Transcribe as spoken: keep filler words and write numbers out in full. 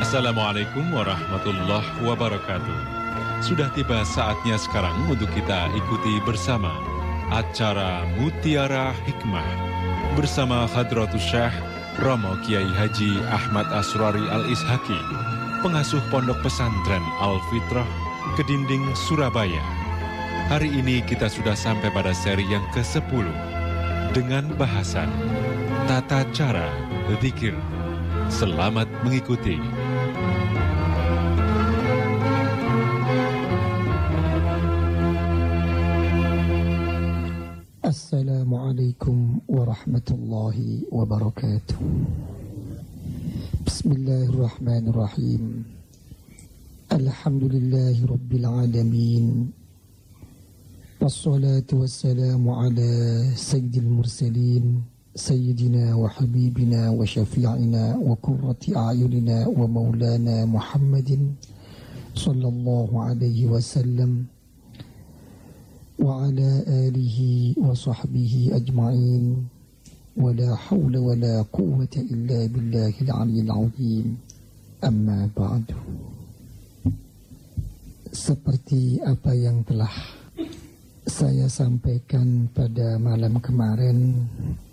Assalamualaikum warahmatullahi wabarakatuh. Sudah tiba saatnya sekarang untuk kita ikuti bersama acara Mutiara Hikmah bersama Hadratus Syekh Romo Kiai Haji Ahmad Asrori Al-Ishaki, pengasuh Pondok Pesantren Al-Fitrah, Kedinding, Surabaya. Hari ini kita sudah sampai pada seri yang kesepuluh dengan bahasan Tata Cara Zikir. Selamat mengikuti. Assalamualaikum warahmatullahi wabarakatuh. Bismillahirrahmanirrahim. Alhamdulillahi rabbil alamin. Wassalatu wassalamu ala sayyidil mursalin, sayyidina wa habibina wa syafi'ina wa qurrati a'yunina wa maulana Muhammadin sallallahu alaihi wasallam wa ala alihi wa sahbihi ajma'in, wa la hawla wa la quwwata illa billahil aliyyil azim. Amma ba'du. Seperti apa yang telah saya sampaikan pada malam kemarin,